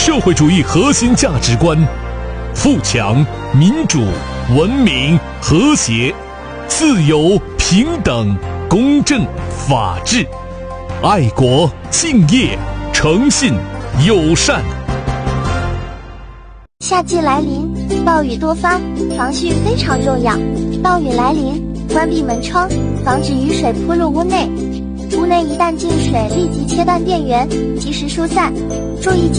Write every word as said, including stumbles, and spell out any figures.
社会主义核心价值观：富强、民主、文明、和谐、自由、平等、公正、法治、爱国、敬业、诚信、友善。 夏季来临，暴雨多发，防汛非常重要。暴雨来临，关闭门窗，防止雨水扑入屋内。屋内一旦进水，立即切断电源，及时疏散。注意